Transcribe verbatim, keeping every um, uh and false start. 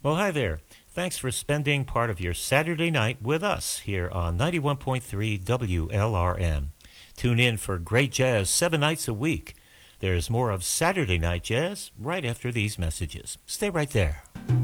Well, hi there. Thanks for spending part of your Saturday night with us here on ninety-one point three W L R M. Tune in for great jazz seven nights a week. There's more of Saturday Night Jazz right after these messages. Stay right there.